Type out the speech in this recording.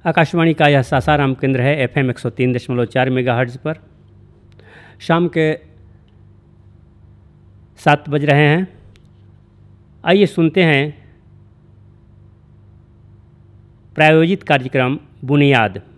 आकाशवाणी का यह सासाराम केंद्र है FM 103.4 मेगाहर्ट्ज़ पर। शाम के 7 बज रहे हैं। आइए सुनते हैं प्रायोजित कार्यक्रम बुनियाद।